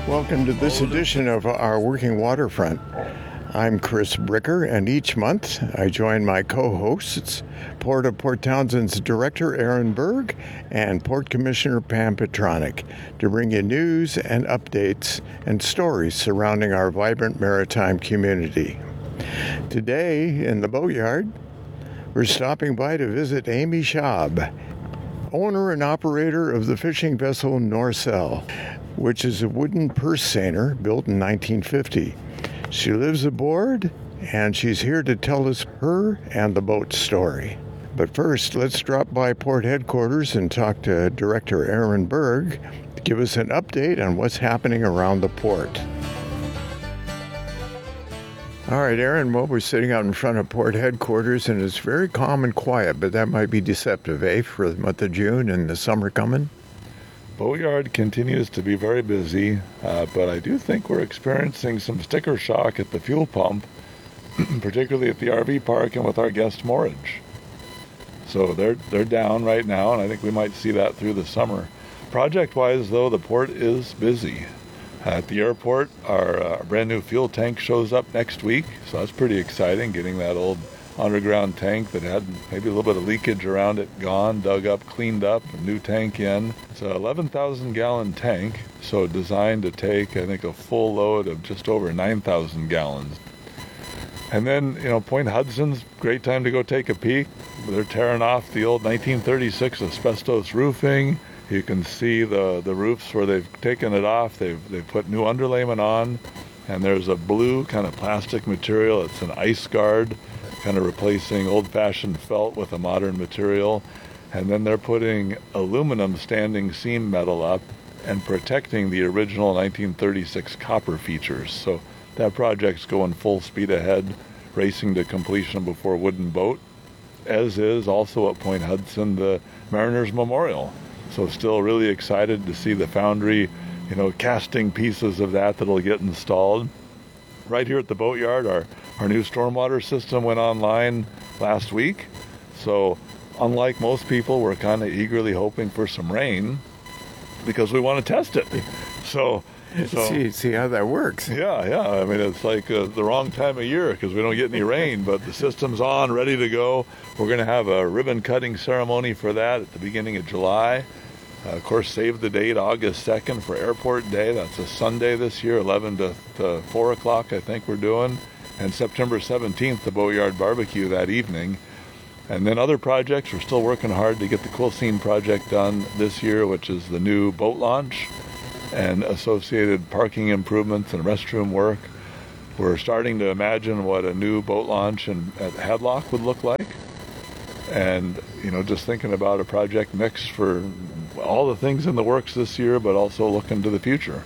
Welcome to this edition of our Working Waterfront. I'm Chris Bricker, and each month I join my co-hosts, Port of Port Townsend's Director Aaron Berg and Port Commissioner Pam Petronic, to bring you news and updates and stories surrounding our vibrant maritime community. Today, in the boatyard, we're stopping by to visit Amy Schaub, owner and operator of the fishing vessel Norcel, which is a wooden purse seiner built in 1950. She lives aboard, and she's here to tell us her and the boat's story. But first, let's drop by port headquarters and talk to Director Aaron Berg to give us an update on what's happening around the port. All right, Aaron, well, we're sitting out in front of port headquarters, and it's very calm and quiet, but that might be deceptive, for the month of June and the summer coming? Boatyard continues to be very busy, but I do think we're experiencing some sticker shock at the fuel pump, particularly at the RV park and with our guest moorage. So they're down right now, and I think we might see that through the summer. Project-wise, though, the port is busy. At the airport, our brand new fuel tank shows up next week, so that's pretty exciting, getting that old underground tank that had maybe a little bit of leakage around it gone, dug up, cleaned up, a new tank in. It's an 11,000 gallon tank, so designed to take, I think, a full load of just over 9,000 gallons. And then, Point Hudson's great time to go take a peek. They're tearing off the old 1936 asbestos roofing. You can see the roofs where they've taken it off. They've put new underlayment on, and there's a blue kind of plastic material. It's an ice guard, kind of replacing old-fashioned felt with a modern material. And then they're putting aluminum standing seam metal up and protecting the original 1936 copper features. So that project's going full speed ahead, racing to completion before wooden boat, as is also at Point Hudson the Mariners Memorial. So still really excited to see the foundry, casting pieces of that'll get installed. Right here at the boatyard, our new stormwater system went online last week. So unlike most people, we're kind of eagerly hoping for some rain because we want to test it. So see how that works. Yeah. I mean, it's like the wrong time of year because we don't get any rain, but the system's on, ready to go. We're going to have a ribbon cutting ceremony for that at the beginning of July. Of course, save the date, August 2nd for Airport Day. That's a Sunday this year, 11 to 4 o'clock, I think we're doing. And September 17th, the Boatyard Barbecue that evening. And then other projects, we're still working hard to get the Cool Scene project done this year, which is the new boat launch and associated parking improvements and restroom work. We're starting to imagine what a new boat launch at Hadlock would look like. And, just thinking about a project mix for all the things in the works this year, but also looking to the future.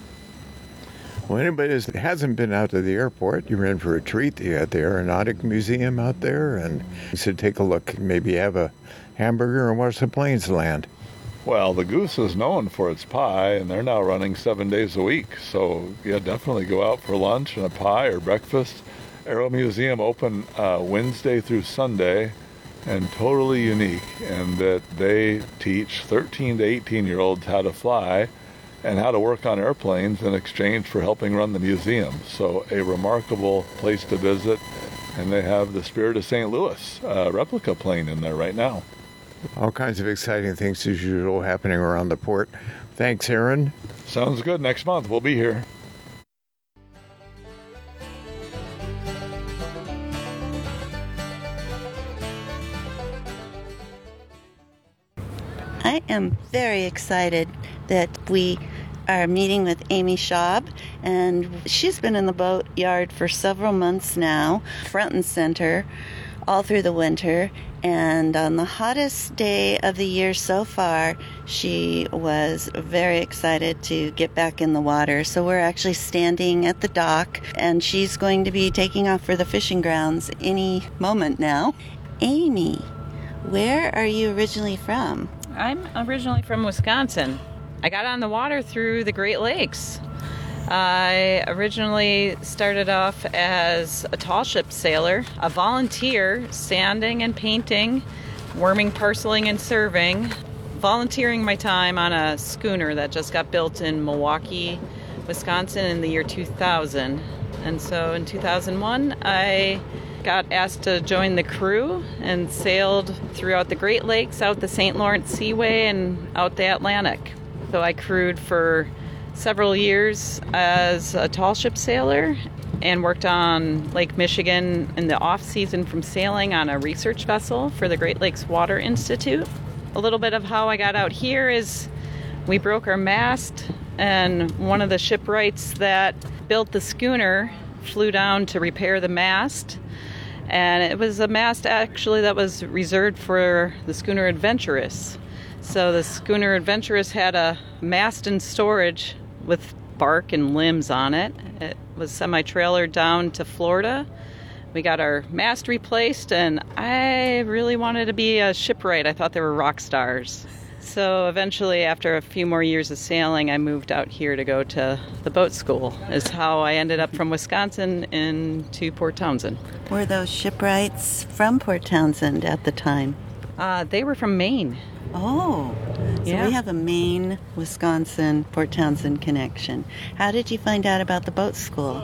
Well, anybody that hasn't been out to the airport, you're in for a treat. You got the Aeronautic Museum out there, and you should take a look. Maybe have a hamburger and watch the planes land. Well, the Goose is known for its pie, and they're now running 7 days a week. So, yeah, definitely go out for lunch and a pie or breakfast. Aero Museum open Wednesday through Sunday, and totally unique in that they teach 13 to 18-year-olds how to fly and how to work on airplanes in exchange for helping run the museum. So a remarkable place to visit, and they have the Spirit of St. Louis replica plane in there right now. All kinds of exciting things as usual happening around the port. Thanks, Aaron. Sounds good. Next month we'll be here. I am very excited that we are meeting with Amy Schaub, and she's been in the boatyard for several months now, front and center, all through the winter. And on the hottest day of the year so far, she was very excited to get back in the water. So we're actually standing at the dock, and she's going to be taking off for the fishing grounds any moment now. Amy, where are you originally from? I'm originally from Wisconsin. I got on the water through the Great Lakes. I originally started off as a tall ship sailor, a volunteer, sanding and painting, worming, parceling, and serving, volunteering my time on a schooner that just got built in Milwaukee, Wisconsin in the year 2000. And so in 2001, I got asked to join the crew and sailed throughout the Great Lakes, out the St. Lawrence Seaway, and out the Atlantic. So I crewed for several years as a tall ship sailor and worked on Lake Michigan in the off-season from sailing on a research vessel for the Great Lakes Water Institute. A little bit of how I got out here is we broke our mast, and one of the shipwrights that built the schooner flew down to repair the mast. And it was a mast actually that was reserved for the schooner Adventurous. So the schooner Adventurous had a mast in storage with bark and limbs on it. It was semi-trailered down to Florida. We got our mast replaced, and I really wanted to be a shipwright. I thought they were rock stars. So eventually, after a few more years of sailing, I moved out here to go to the boat school. Is how I ended up from Wisconsin into Port Townsend. Were those shipwrights from Port Townsend at the time? They were from Maine. Oh, so Yeah. we have a Maine, Wisconsin, Port Townsend connection. How did you find out about the boat school?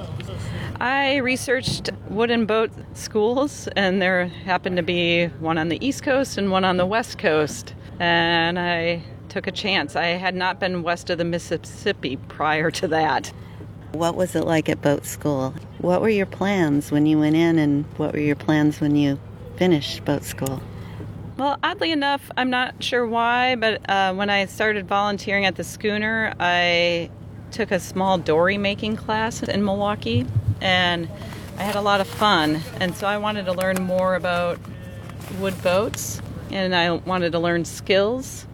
I researched wooden boat schools, and there happened to be one on the East Coast and one on the West Coast. And I took a chance. I had not been west of the Mississippi prior to that. What was it like at boat school? What were your plans when you went in, and what were your plans when you finished boat school? Well, oddly enough, I'm not sure why, but when I started volunteering at the schooner, I took a small dory making class in Milwaukee, and I had a lot of fun. And so I wanted to learn more about wood boats, and I wanted to learn skills.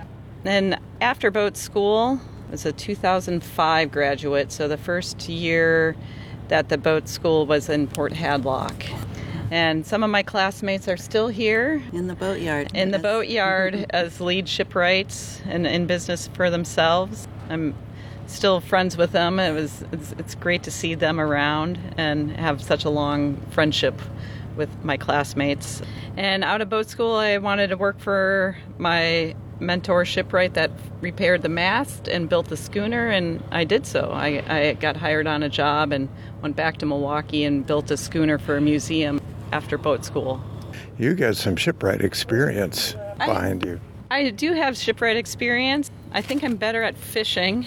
Then after boat school, I was a 2005 graduate, so the first year that the boat school was in Port Hadlock. And some of my classmates are still here In the boatyard. in the boatyard as lead shipwrights and in business for themselves. I'm still friends with them. It's great to see them around and have such a long friendship with my classmates. And out of boat school, I wanted to work for my mentor shipwright that repaired the mast and built the schooner, and I did so. I got hired on a job and went back to Milwaukee and built a schooner for a museum after boat school. You got some shipwright experience behind you. I do have shipwright experience. I think I'm better at fishing,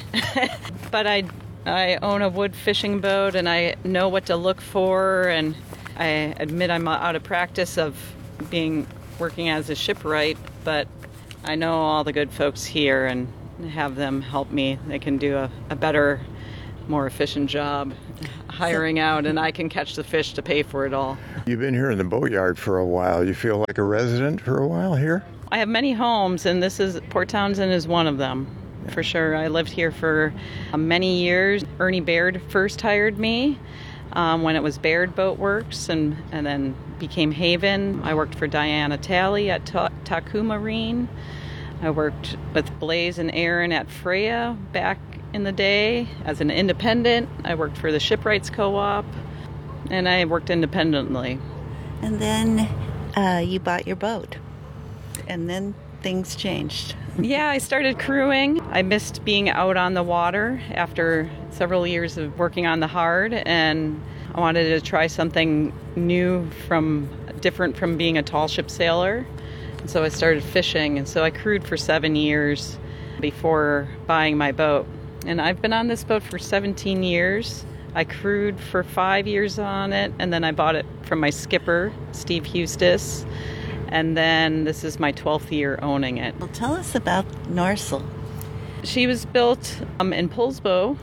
but I own a wood fishing boat, and I know what to look for, and I admit I'm out of practice of working as a shipwright, but I know all the good folks here and have them help me. They can do a better, more efficient job hiring out, and I can catch the fish to pay for it all. You've been here in the boatyard for a while. You feel like a resident for a while here? I have many homes, and Port Townsend is one of them, for sure. I lived here for many years. Ernie Baird first hired me when it was Baird Boat Works, and then became Haven. I worked for Diana Talley at Taku Marine. I worked with Blaze and Aaron at Freya back in the day as an independent. I worked for the Shipwrights Co-op, and I worked independently. And then you bought your boat. And then things changed. Yeah, I started crewing. I missed being out on the water after several years of working on the hard, and I wanted to try something new, different from being a tall ship sailor. And so I started fishing, and so I crewed for 7 years before buying my boat. And I've been on this boat for 17 years. I crewed for 5 years on it, and then I bought it from my skipper, Steve Hustis. And then this is my 12th year owning it. Well, tell us about Norsel. She was built in Poulsbo,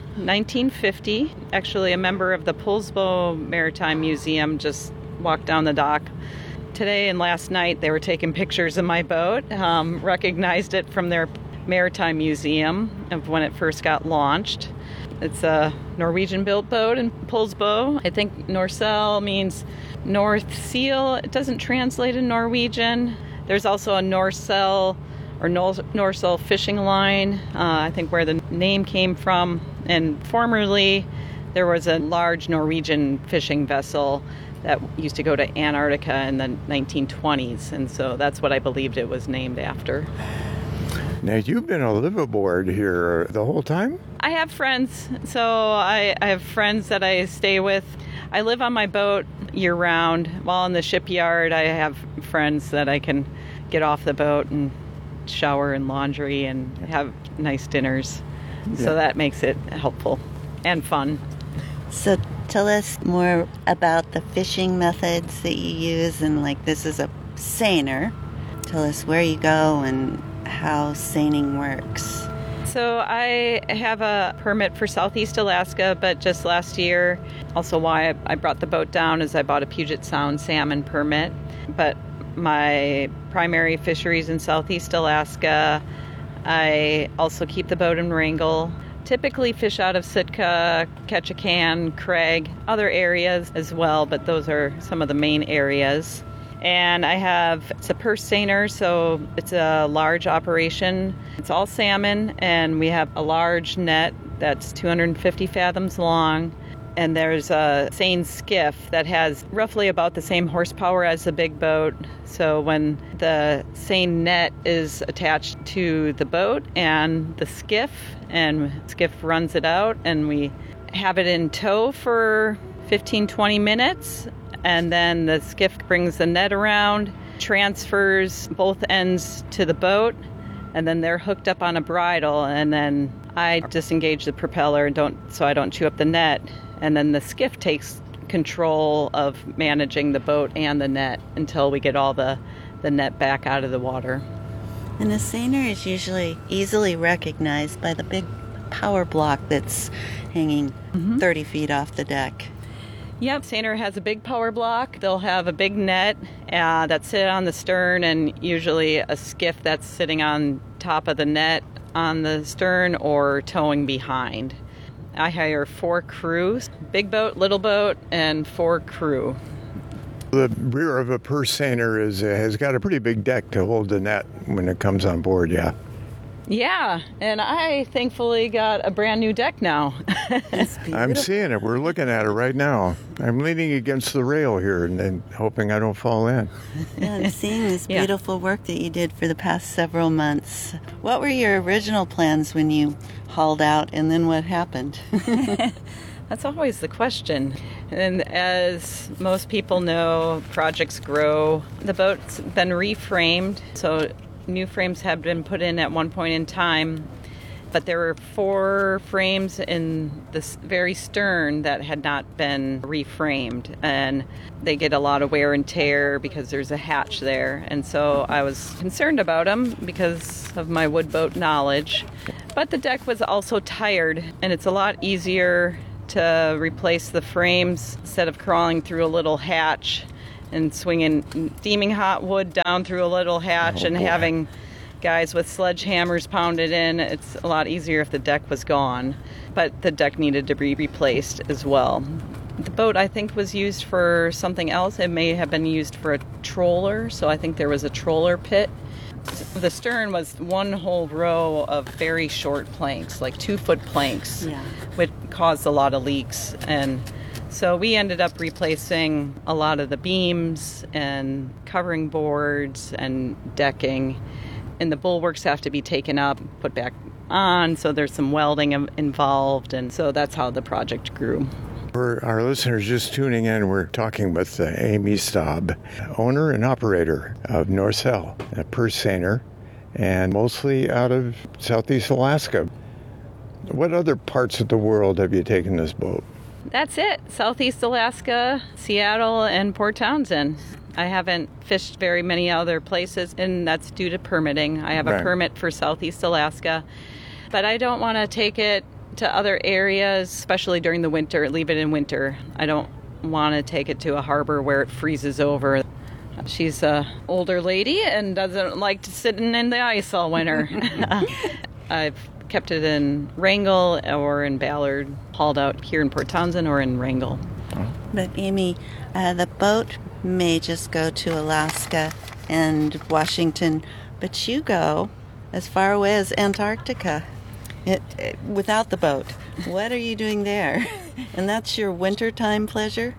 1950. Actually, a member of the Poulsbo Maritime Museum just walked down the dock today and last night. They were taking pictures of my boat, recognized it from their Maritime Museum of when it first got launched. It's a Norwegian-built boat in Poulsbo. I think Norsel means North Seal. It doesn't translate in Norwegian. There's also a Norsel or Norsel fishing line, I think where the name came from. And formerly, there was a large Norwegian fishing vessel that used to go to Antarctica in the 1920s. And so that's what I believed it was named after. Now, you've been a liveaboard here the whole time? I have friends. So I have friends that I stay with. I live on my boat year-round. While in the shipyard, I have friends that I can get off the boat and shower and laundry and have nice dinners. So that makes it helpful and fun. So tell us more about the fishing methods that you use, and like this is a seiner. Tell us where you go and how seining works. So I have a permit for Southeast Alaska, but just last year, also why I brought the boat down is I bought a Puget Sound salmon permit. But my primary fisheries in Southeast Alaska, I also keep the boat in Wrangell. Typically fish out of Sitka, Ketchikan, Craig, other areas as well, but those are some of the main areas. And it's a purse seiner, so it's a large operation. It's all salmon, and we have a large net that's 250 fathoms long. And there's a seine skiff that has roughly about the same horsepower as the big boat. So when the seine net is attached to the boat and the skiff runs it out, and we have it in tow for 15-20 minutes. And then the skiff brings the net around, transfers both ends to the boat, and then they're hooked up on a bridle. And then I disengage the propeller so I don't chew up the net. And then the skiff takes control of managing the boat and the net until we get all the net back out of the water. And a seiner is usually easily recognized by the big power block that's hanging 30 feet off the deck. Yep, seiner has a big power block. They'll have a big net that sit on the stern, and usually a skiff that's sitting on top of the net on the stern or towing behind. I hire 4 crews, big boat, little boat, and 4 crew. The rear of a purse seiner has got a pretty big deck to hold the net when it comes on board, yeah. Yeah, and I thankfully got a brand new deck now. I'm seeing it. We're looking at it right now. I'm leaning against the rail here and hoping I don't fall in. Yeah, I'm seeing this beautiful work that you did for the past several months. What were your original plans when you hauled out, and then what happened? That's always the question. And as most people know, projects grow. The boat's been reframed, so new frames have been put in at one point in time, but there were 4 frames in the very stern that had not been reframed, and they get a lot of wear and tear because there's a hatch there. And so I was concerned about them because of my wood boat knowledge. But the deck was also tired, and it's a lot easier to replace the frames instead of crawling through a little hatch and swinging steaming hot wood down through a little hatch and having guys with sledgehammers pound it in. It's a lot easier if the deck was gone, but the deck needed to be replaced as well. The boat, I think, was used for something else. It may have been used for a troller, so I think there was a troller pit. The stern was one whole row of very short planks, like 2-foot planks, which caused a lot of leaks. And so we ended up replacing a lot of the beams and covering boards and decking. And the bulwarks have to be taken up, put back on, so there's some welding involved. And so that's how the project grew. For our listeners just tuning in, we're talking with Amy Staub, owner and operator of Norcell, a purse seiner, and mostly out of Southeast Alaska. What other parts of the world have you taken this boat? That's it. Southeast Alaska, Seattle, and Port Townsend. I haven't fished very many other places, and that's due to permitting. I have a permit for Southeast Alaska, but I don't want to take it to other areas, especially during the winter, leave it in winter. I don't want to take it to a harbor where it freezes over. She's an older lady and doesn't like to sit in the ice all winter. I've kept it in Wrangell or in Ballard, hauled out here in Port Townsend or in Wrangell. But Amy, the boat may just go to Alaska and Washington, but you go as far away as Antarctica. Without the boat. What are you doing there? And that's your wintertime pleasure?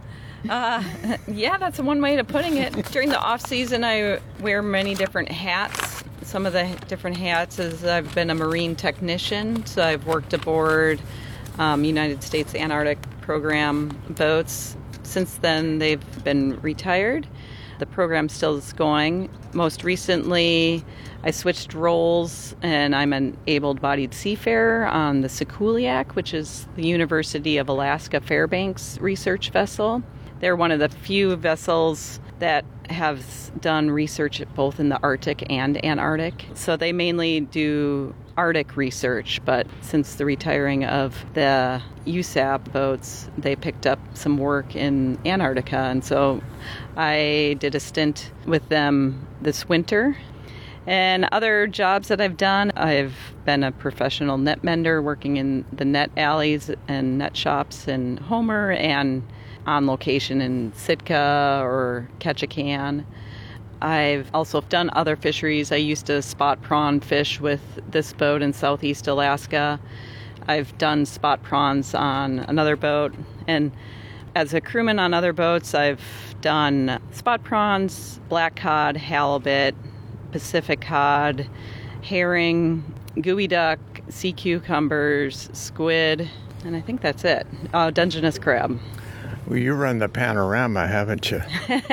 Yeah, that's one way of putting it. During the off season, I wear many different hats. some of the different hats is I've been a marine technician, so I've worked aboard United States Antarctic Program boats. Since then, they've been retired. The program still is going. Most recently, I switched roles, and I'm an able-bodied seafarer on the Sikuliaq, which is the University of Alaska Fairbanks research vessel. They're one of the few vessels that have done research both in the Arctic and Antarctic. So they mainly do Arctic research, but since the retiring of the USAP boats, they picked up some work in Antarctica. And so I did a stint with them this winter. And other jobs that I've done, I've been a professional net mender working in the net alleys and net shops in Homer and on location in Sitka or Ketchikan. I've also done other fisheries. I used to spot prawn fish with this boat in southeast Alaska. I've done spot prawns on another boat. And as a crewman on other boats, I've done spot prawns, black cod, halibut, Pacific cod, herring, gooey duck, sea cucumbers, squid, and I think that's it. Dungeness crab. Well, you run the panorama, haven't you?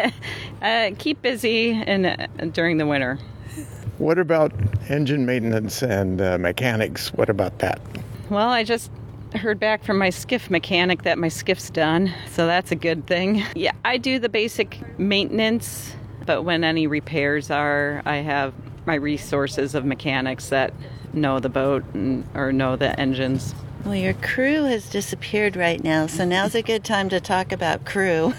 Keep busy during the winter. What about engine maintenance and mechanics? What about that? Well, I just heard back from my skiff mechanic that my skiff's done, so that's a good thing. Yeah, I do the basic maintenance, but when any repairs are, I have my resources of mechanics that know the boat or know the engines. Well, your crew has disappeared right now, so now's a good time to talk about crew.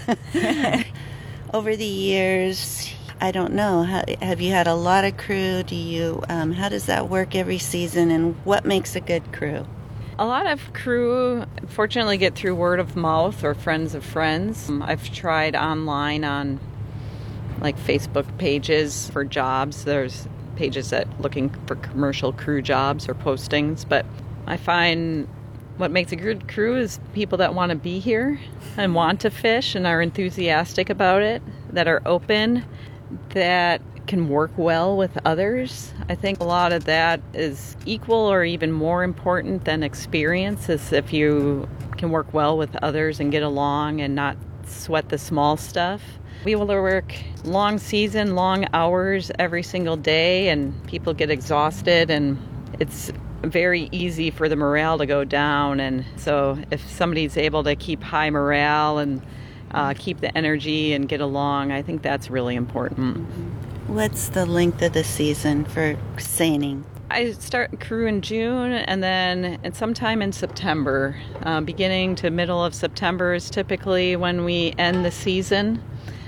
Over the years, I don't know, have you had a lot of crew? Do you? How does that work every season, and what makes a good crew? A lot of crew, fortunately, get through word of mouth or friends of friends. I've tried online on like Facebook pages for jobs. There's pages that looking for commercial crew jobs or postings, but I find what makes a good crew is people that want to be here and want to fish and are enthusiastic about it, that are open, that can work well with others. I think a lot of that is equal or even more important than experience, is if you can work well with others and get along and not sweat the small stuff. We will work long season, long hours every single day, and people get exhausted, and it's very easy for the morale to go down. And so if somebody's able to keep high morale and keep the energy and get along, I think that's really important. What's the length of the season for seining? I start crew in June, and then sometime in September. Beginning to middle of September is typically when we end the season.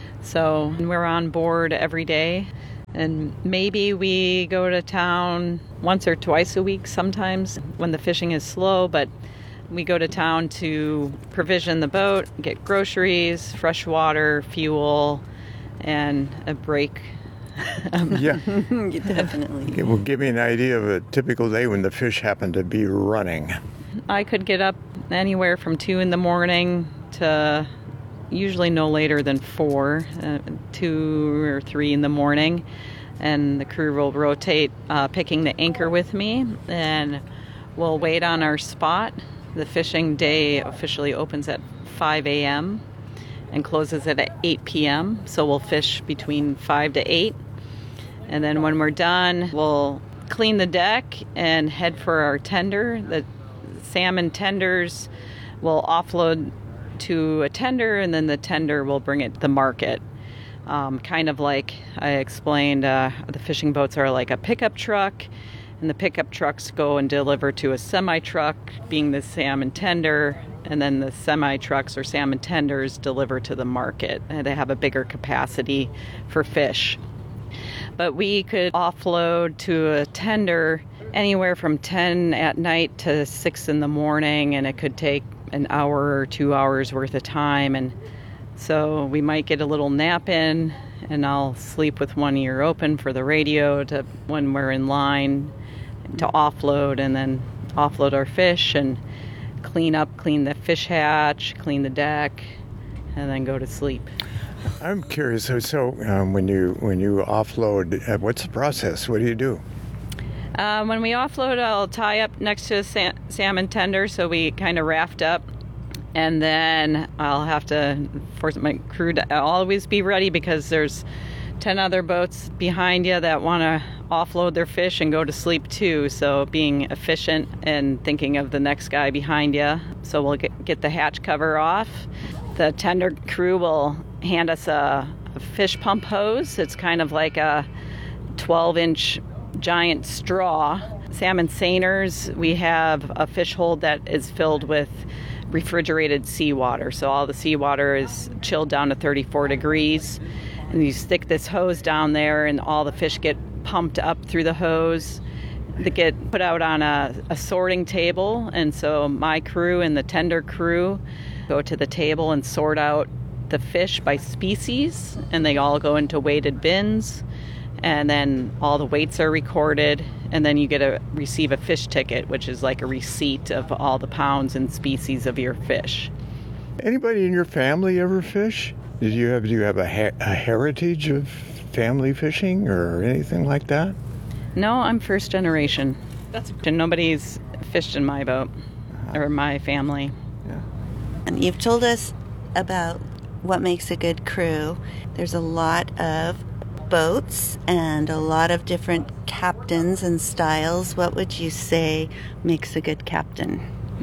So we're on board every day. And maybe we go to town once or twice a week sometimes when the fishing is slow, but we go to town to provision the boat, get groceries, fresh water, fuel, and a break. Yeah. Definitely. It will give me an idea of a typical day when the fish happen to be running. I could get up anywhere from 2 in the morning to usually no later than 4, 2 or 3 in the morning, and the crew will rotate picking the anchor with me, and we'll wait on our spot. The fishing day officially opens at 5 a.m. and closes at 8 p.m., so we'll fish between 5 to 8, and then when we're done, we'll clean the deck and head for our tender. The salmon tenders will offload to a tender, and then the tender will bring it to the market. Kind of like I explained, the fishing boats are like a pickup truck, and the pickup trucks go and deliver to a semi-truck, being the salmon tender, and then the semi-trucks or salmon tenders deliver to the market. And they have a bigger capacity for fish. But we could offload to a tender anywhere from 10 at night to 6 in the morning, and it could take an hour or 2 hours worth of time. And so we might get a little nap in, and I'll sleep with one ear open for the radio to when we're in line to offload, and then offload our fish and clean the fish hatch, clean the deck, and then go to sleep. I'm curious. So when you offload, what's the process? What do you do? When we offload, I'll tie up next to a salmon tender, so we kind of raft up. And then I'll have to force my crew to always be ready, because there's 10 other boats behind you that want to offload their fish and go to sleep too. So being efficient and thinking of the next guy behind you. So we'll get the hatch cover off. The tender crew will hand us a fish pump hose. It's kind of like a 12-inch giant straw. Salmon seiners, we have a fish hold that is filled with refrigerated seawater. So all the seawater is chilled down to 34 degrees. And you stick this hose down there, and all the fish get pumped up through the hose. They get put out on a sorting table. And so my crew and the tender crew go to the table and sort out the fish by species, and they all go into weighted bins. And then all the weights are recorded, and then you receive a fish ticket, which is like a receipt of all the pounds and species of your fish. Anybody in your family ever fish? Do you have a heritage of family fishing or anything like that? No, I'm first generation. And nobody's fished in my boat or my family. Yeah. And you've told us about what makes a good crew. There's a lot of boats and a lot of different captains and styles. What would you say makes a good captain?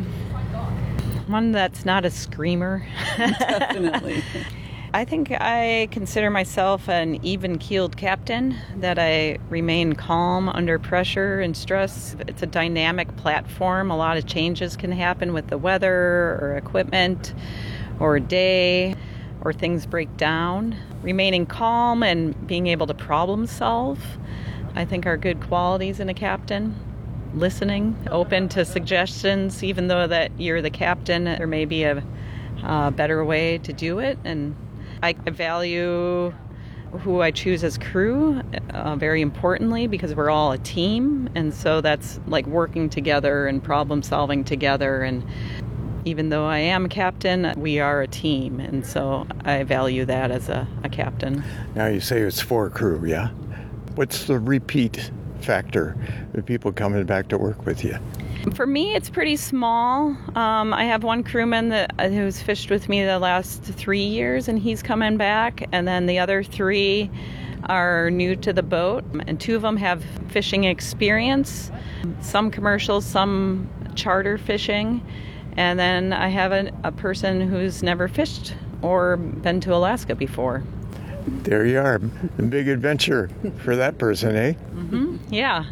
One that's not a screamer. Definitely. I think I consider myself an even-keeled captain, that I remain calm under pressure and stress. It's a dynamic platform. A lot of changes can happen with the weather or equipment or a day, or things break down. Remaining calm and being able to problem solve, I think, are good qualities in a captain. Listening, open to suggestions, even though that you're the captain, there may be a better way to do it. And I value who I choose as crew very importantly, because we're all a team. And so that's like working together and problem solving together. And even though I am a captain, we are a team. And so I value that as a captain. Now you say it's 4 crew, yeah? What's the repeat factor of people coming back to work with you? For me, it's pretty small. I have one crewman who's fished with me the last 3 years, and he's coming back. And then the other 3 are new to the boat, and 2 of them have fishing experience, some commercial, some charter fishing. And then I have a person who's never fished or been to Alaska before. There you are. A big adventure for that person, eh? Mm-hmm. Yeah.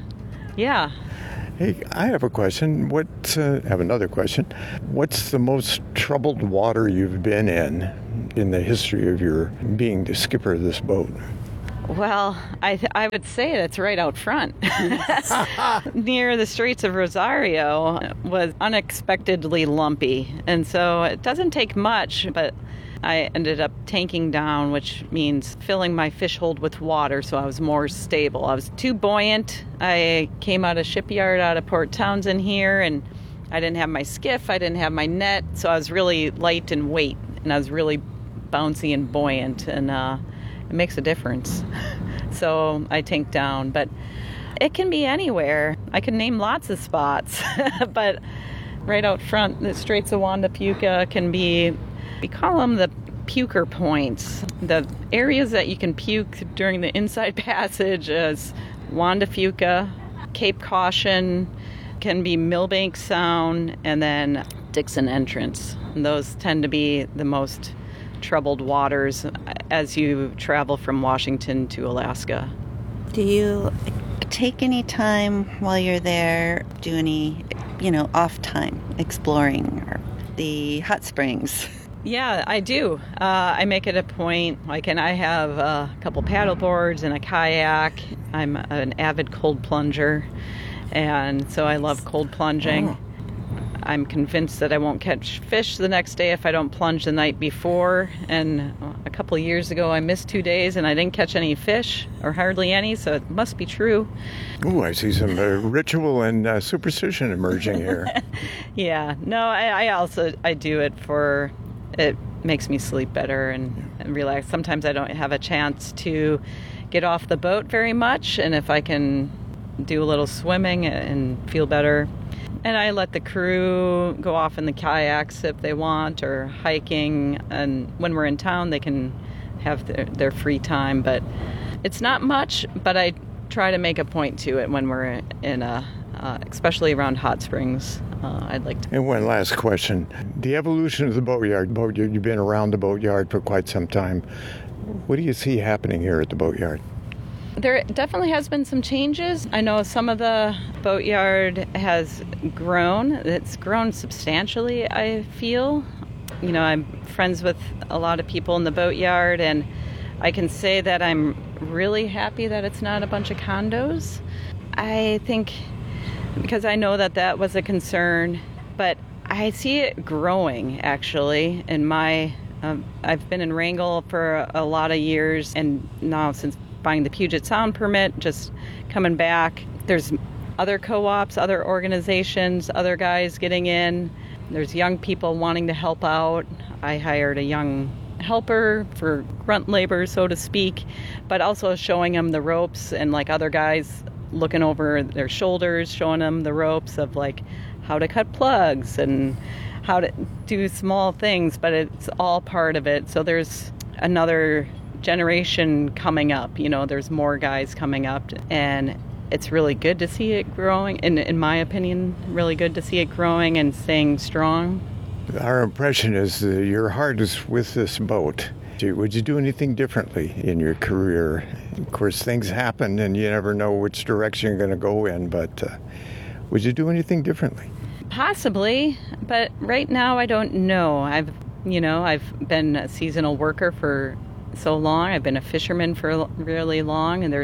Hey, I have a question. I have another question. What's the most troubled water you've been in the history of your being the skipper of this boat? Well, I would say that's right out front. Near the Straits of Rosario was unexpectedly lumpy. And so it doesn't take much, but I ended up tanking down, which means filling my fish hold with water, so I was more stable. I was too buoyant. I came out of shipyard out of Port Townsend here, and I didn't have my skiff, I didn't have my net, so I was really light in weight, and I was really bouncy and buoyant, and it makes a difference. So I tanked down, but it can be anywhere. I can name lots of spots, but right out front, the Straits of Juan de Fuca can be, we call them the puker points. The areas that you can puke during the inside passage is Juan de Fuca, Cape Caution, can be Millbank Sound, and then Dixon Entrance. And those tend to be the most troubled waters as you travel from Washington to Alaska. Do you take any time while you're there, do any, off time exploring or the hot springs? Yeah, I do. I make it a point, and I have a couple paddle boards and a kayak. I'm an avid cold plunger, and so I love cold plunging. Oh. I'm convinced that I won't catch fish the next day if I don't plunge the night before. And a couple of years ago, I missed 2 days and I didn't catch any fish, or hardly any, so it must be true. Oh, I see some ritual and superstition emerging here. Yeah. No, I do it for... It makes me sleep better and relax. Sometimes I don't have a chance to get off the boat very much, and if I can do a little swimming and feel better. And I let the crew go off in the kayaks if they want, or hiking, and when we're in town they can have their free time. But it's not much, but I try to make a point to it when we're in especially around hot springs. I'd like to. And one last question. The evolution of the boatyard. You've been around the boatyard for quite some time. What do you see happening here at the boatyard? There definitely has been some changes. I know some of the boatyard has grown. It's grown substantially, I feel. You know, I'm friends with a lot of people in the boatyard, and I can say that I'm really happy that it's not a bunch of condos. I think, because I know that was a concern, but I see it growing, actually. I've been in Wrangell for a lot of years, and now since buying the Puget Sound permit, just coming back, there's other co-ops, other organizations, other guys getting in. There's young people wanting to help out. I hired a young helper for grunt labor, so to speak, but also showing them the ropes, and like other guys looking over their shoulders, showing them the ropes of like how to cut plugs and how to do small things, but it's all part of it. So there's another generation coming up, you know, there's more guys coming up, and it's really good to see it growing, in my opinion, really good to see it growing and staying strong. Our impression is that your heart is with this boat. Would you do anything differently in your career? Of course, things happen and you never know which direction you're going to go in, but would you do anything differently? Possibly, but right now I don't know. I've been a seasonal worker for so long. I've been a fisherman for really long, and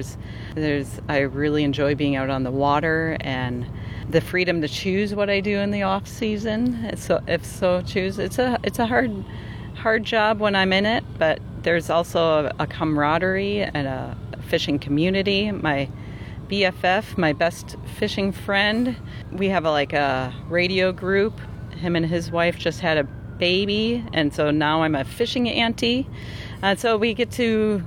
I really enjoy being out on the water and the freedom to choose what I do in the off season. So if so choose, it's a hard job when I'm in it, but there's also a camaraderie and a fishing community. My BFF, my best fishing friend, we have a radio group. Him and his wife just had a baby, and so now I'm a fishing auntie. So we get to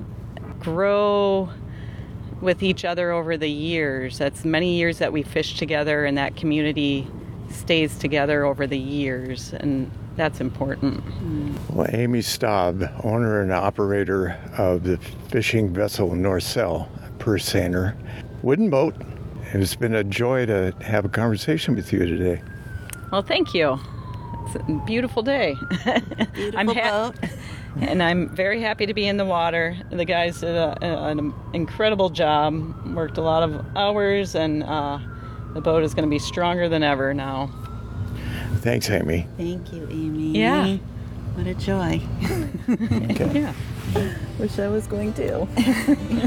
grow with each other over the years. That's many years that we fish together, and that community stays together over the years, and that's important. Well, Amy Staub, owner and operator of the fishing vessel Norcell, purse seiner, wooden boat. It's been a joy to have a conversation with you today. Well, thank you. It's a beautiful day. Beautiful boat. And I'm very happy to be in the water. The guys did an incredible job, worked a lot of hours, and the boat is going to be stronger than ever now. Thanks, Amy. Thank you, Amy. Yeah. What a joy. Okay. Yeah. Wish I was going to.